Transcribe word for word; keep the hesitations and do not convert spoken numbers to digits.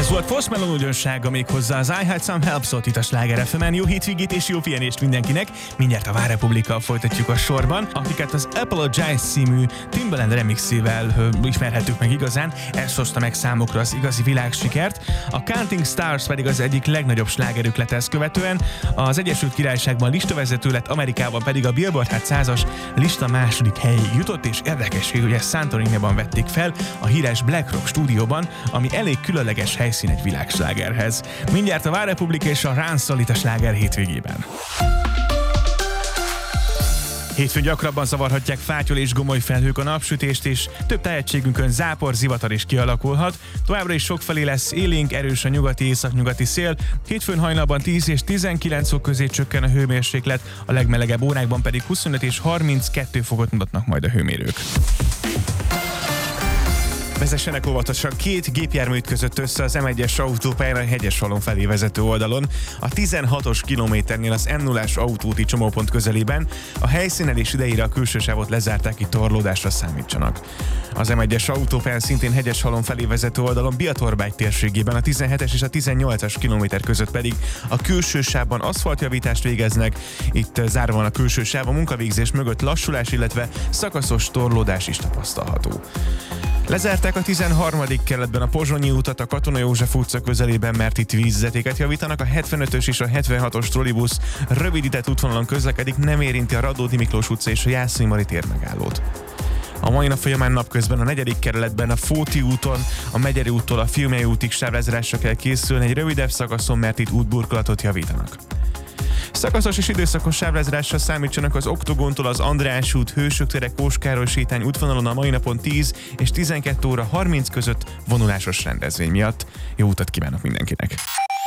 Ez volt Post Malone újdonsága, még hozzá az I Had Some Help-ot itt a Sláger ef emen. Jó hétvégét és jó pihenést mindenkinek. Mindjárt a Várrepublikkal folytatjuk a sorban, akiket az Apologize című Timbaland remixével ö, ismerhettük meg igazán. Ez hozta meg számukra az igazi világsikert. A Counting Stars pedig az egyik legnagyobb slágerük lett ezt követően. Az Egyesült Királyságban listavezető lett, Amerikában pedig a Billboard Hot százas lista második helyig jutott, és érdekesség, hogy ezt Santoriniban vették fel, a híres Black Rock stúdióban, ami elég különleges helyszín egy világslágerhez. Mindjárt a Várrepublik és a Ránszol itt a Sláger hétvégében. Hétfőn gyakrabban zavarhatják fátyol és gomoly felhők a napsütést, és több tájegységünkön zápor, zivatar is kialakulhat. Továbbra is sokfelé lesz élénk, erős a nyugati északnyugati szél. Hétfőn hajnalban tíz és tizenkilenc fok közé csökken a hőmérséklet, a legmelegebb órákban pedig huszonöt és harminckettő fokot mutatnak majd a hőmérők. Vezessenek óvatosan, két gépjármű ütközött össze az M egyes autópályán a Hegyeshalom felé vezető oldalon, a tizenhatos kilométernél az M nullás autóúti csomópont közelében. A helyszínelés idejére a külső sávot lezárták, itt torlódásra számítsanak. Az M egyes autópályán szintén Hegyeshalom felé vezető oldalon Biatorbágy térségében a tizenhetes és a tizennyolcas kilométer között pedig a külső sávban aszfaltjavítást végeznek. Itt zárva van a külső sáv, a munkavégzés mögött lassulás, illetve szakaszos torlódás is tapasztalható. Lezárták a tizenharmadik kerületben a Pozsonyi utat a Katona József utca közelében, mert itt vízvezetéket javítanak. A hetvenötös és a hetvenhatos trollibusz rövidített útvonalon közlekedik, nem érinti a Radnóti Miklós utca és a Jászai Mari tér megállót. A mai nap folyamán napközben a negyedik kerületben a Fóti úton, a Megyeri úttól a Fiumei útig sávlezárásra kell készülni egy rövidebb szakaszon, mert itt útburkolatot javítanak. Szakaszos és időszakos sávlezárásra számítsanak az Oktogontól az András út, Hősök tere, Kóskároly sétány útvonalon a mai napon tíz és tizenkettő óra harminc között vonulásos rendezvény miatt. Jó utat kívánok mindenkinek!